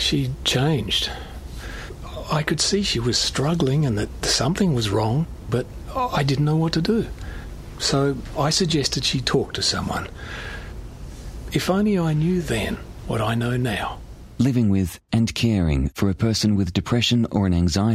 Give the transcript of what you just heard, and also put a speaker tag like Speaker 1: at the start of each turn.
Speaker 1: She changed. I could see she was struggling and that something was wrong, but I didn't know what to do. So I suggested she talk to someone. If only I knew then what I know now.
Speaker 2: Living with and caring for a person with depression or an anxiety